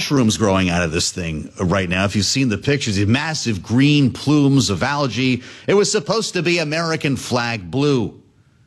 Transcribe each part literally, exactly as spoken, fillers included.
mushrooms growing out of this thing right now. If you've seen the pictures, these massive green plumes of algae. It was supposed to be American flag blue.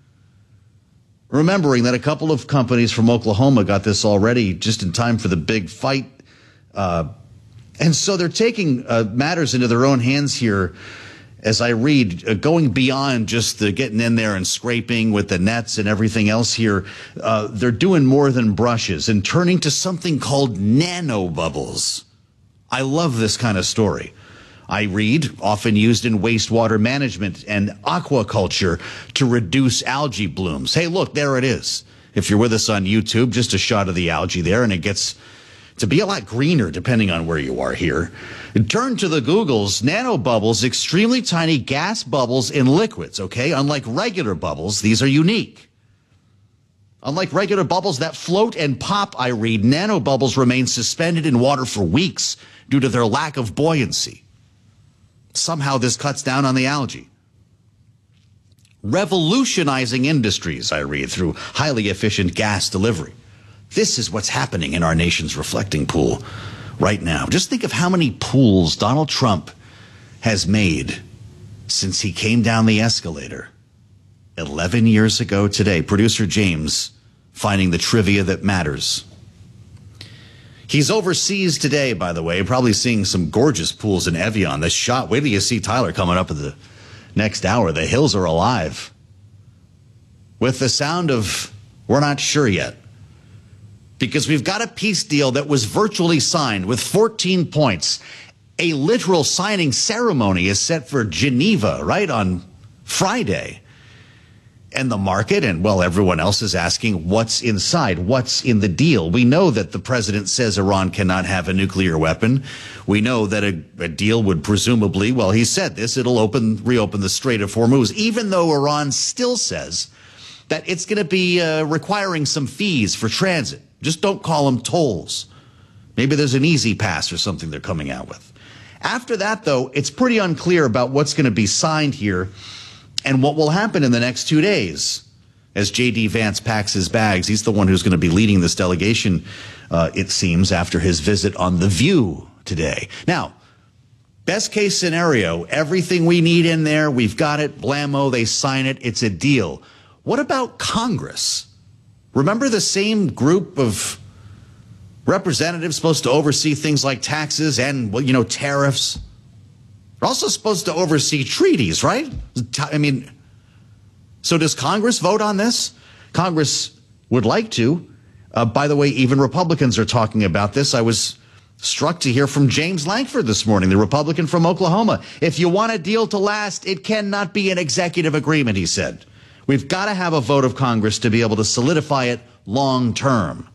Remembering that a couple of companies from Oklahoma got this already just in time for the big fight. Uh, and so they're taking uh, matters into their own hands here, as I read, uh, going beyond just the getting in there and scraping with the nets and everything else here. Uh, they're doing more than brushes and turning to something called nanobubbles. I love this kind of story. I read, often used in wastewater management and aquaculture to reduce algae blooms. Hey, look, there it is. If you're with us on YouTube, just a shot of the algae there, and it gets to be a lot greener depending on where you are here. Turn to the Googles. Nanobubbles, extremely tiny gas bubbles in liquids, okay? Unlike regular bubbles, these are unique. Unlike regular bubbles that float and pop, I read, nanobubbles remain suspended in water for weeks due to their lack of buoyancy. Somehow this cuts down on the algae. Revolutionizing industries, I read, through highly efficient gas delivery. This is what's happening in our nation's reflecting pool right now. Just think of how many pools Donald Trump has made since he came down the escalator eleven years ago today. Producer James finding the trivia that matters. He's overseas today, by the way, probably seeing some gorgeous pools in Evian. This shot, wait till you see Tyler coming up in the next hour. The hills are alive with the sound of we're not sure yet. Because we've got a peace deal that was virtually signed with fourteen points. A literal signing ceremony is set for Geneva, right, on Friday. And the market and, well, everyone else is asking what's inside, what's in the deal. We know that the president says Iran cannot have a nuclear weapon. We know that a, a deal would presumably, well, he said this, it'll open, reopen the Strait of Hormuz, even though Iran still says that it's going to be uh, requiring some fees for transit. Just don't call them tolls. Maybe there's an easy pass or something they're coming out with. After that, though, it's pretty unclear about what's going to be signed here and what will happen in the next two days as J D. Vance packs his bags. He's the one who's going to be leading this delegation, uh, it seems, after his visit on The View today. Now, best case scenario, everything we need in there, we've got it, blammo, they sign it, it's a deal. What about Congress? Remember the same group of representatives supposed to oversee things like taxes and, well, you know, tariffs? They're also supposed to oversee treaties, right? I mean, so does Congress vote on this? Congress would like to. Uh, by the way, even Republicans are talking about this. I was struck to hear from James Lankford this morning, the Republican from Oklahoma. If you want a deal to last, it cannot be an executive agreement, he said. We've got to have a vote of Congress to be able to solidify it long term.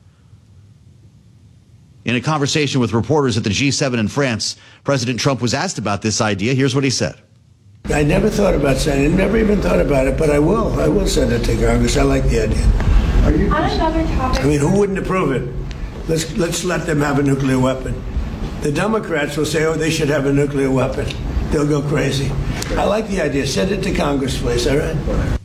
In a conversation with reporters at the G seven in France, President Trump was asked about this idea. Here's what he said. I never thought about sending it, never even thought about it, but I will. I will send it to Congress. I like the idea. Are you on another topic? I mean, who wouldn't approve it? Let's, let's let them have a nuclear weapon. The Democrats will say, oh, they should have a nuclear weapon. They'll go crazy. I like the idea. Send it to Congress, please, all right?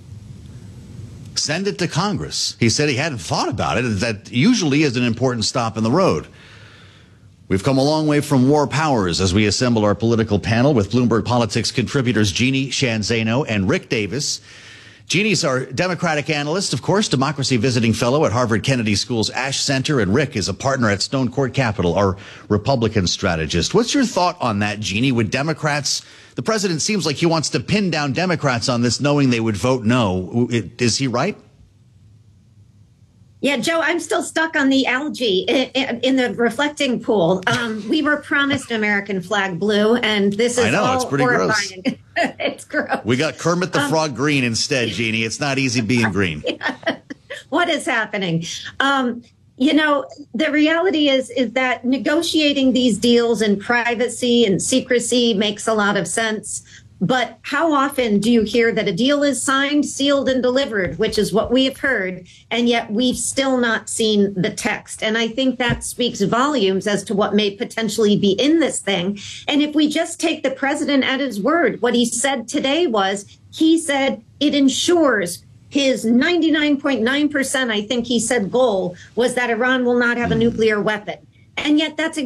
Send it to Congress. He said he hadn't thought about it. That usually is an important stop in the road. We've come a long way from war powers as we assemble our political panel with Bloomberg Politics contributors Jeannie Sheehan Zaino and Rick Davis. Jeannie's our Democratic analyst, of course, democracy visiting fellow at Harvard Kennedy School's Ash Center, and Rick is a partner at Stone Court Capital, our Republican strategist. What's your thought on that, Jeannie? Would Democrats, the president seems like he wants to pin down Democrats on this, knowing they would vote no. Is he right? Yeah, Joe, I'm still stuck on the algae in, in the reflecting pool. Um, we were promised American flag blue, and this is I know, all it's pretty horrifying. gross. It's gross. We got Kermit the um, Frog green instead, Jeannie. It's not easy being green. What is happening? Um, you know, the reality is, is that negotiating these deals in privacy and secrecy makes a lot of sense. But how often do you hear that a deal is signed, sealed, and delivered, which is what we have heard, and yet we've still not seen the text? And I think that speaks volumes as to what may potentially be in this thing. And if we just take the president at his word, what he said today was, he said it ensures his ninety-nine point nine percent, I think he said, goal was that Iran will not have a nuclear weapon. And yet that's